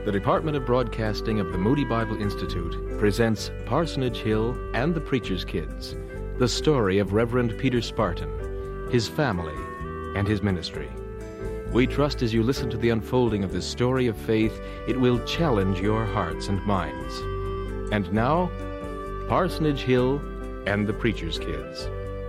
The Department of Broadcasting of the Moody Bible Institute presents Parsonage Hill and the Preacher's Kids, the story of Reverend Peter Spartan, his family, and his ministry. We trust as you listen to the unfolding of this story of faith, it will challenge your hearts and minds. And now, Parsonage Hill and the Preacher's Kids.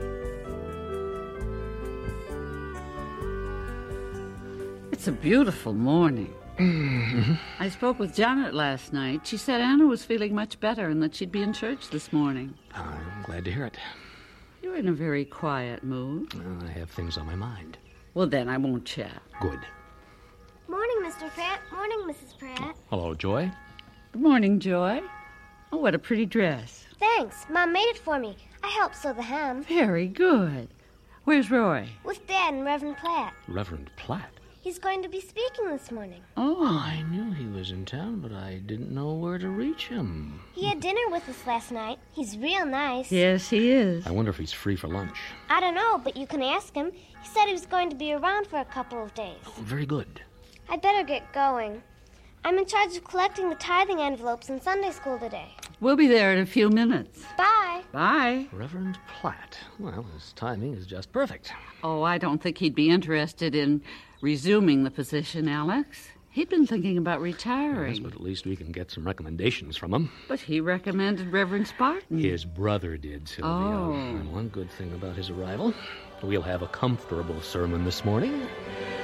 It's a beautiful morning. I spoke with Janet last night. She said Anna was feeling much better and that she'd be in church this morning. I'm glad to hear it. You're in a very quiet mood. I have things on my mind. Well, then I won't chat. Good. Morning, Mr. Pratt. Morning, Mrs. Pratt. Hello, Joy. Good morning, Joy. Oh, what a pretty dress. Thanks. Mom made it for me. I helped sew the hem. Very good. Where's Roy? With Dad and Reverend Platt. Reverend Platt? He's going to be speaking this morning. Oh. I knew he was in town, but I didn't know where to reach him. He had dinner with us last night. He's real nice. Yes, he is. I wonder if he's free for lunch. I don't know, but you can ask him. He said he was going to be around for a couple of days. Oh, very good. I better get going. I'm in charge of collecting the tithing envelopes in Sunday school today. We'll be there in a few minutes. Bye. Bye. Reverend Platt. Well, his timing is just perfect. Oh, I don't think he'd be interested in resuming the position, Alex. He'd been thinking about retiring. Yes, but at least we can get some recommendations from him. But he recommended Reverend Spartan. His brother did, Sylvia. Oh. And one good thing about his arrival, we'll have a comfortable sermon this morning.